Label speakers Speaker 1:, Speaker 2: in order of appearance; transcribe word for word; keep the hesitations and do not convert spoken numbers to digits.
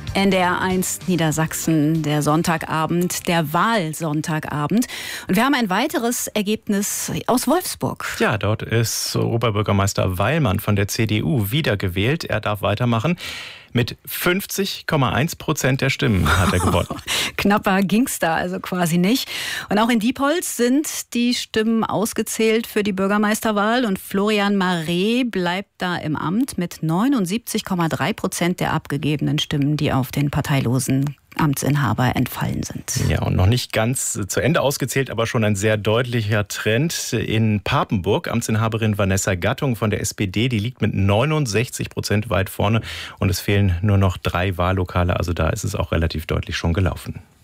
Speaker 1: N D R eins Niedersachsen, der Sonntagabend, der Wahlsonntagabend. Und wir haben ein weiteres Ergebnis aus Wolfsburg.
Speaker 2: Ja, dort ist Oberbürgermeister Weilmann von der C D U wiedergewählt. Er darf weitermachen. Mit fünfzig Komma eins Prozent der Stimmen hat er gewonnen.
Speaker 1: Knapper ging's da also quasi nicht. Und auch in Diepholz sind die Stimmen ausgezählt für die Bürgermeisterwahl. Und Florian Maret bleibt da im Amt mit neunundsiebzig Komma drei Prozent der abgegebenen Stimmen, die auf den parteilosen Amtsinhaber entfallen sind.
Speaker 2: Ja, und noch nicht ganz zu Ende ausgezählt, aber schon ein sehr deutlicher Trend. In Papenburg, Amtsinhaberin Vanessa Gattung von der S P D, die liegt mit neunundsechzig Prozent weit vorne und es fehlen nur noch drei Wahllokale, also da ist es auch relativ deutlich schon gelaufen.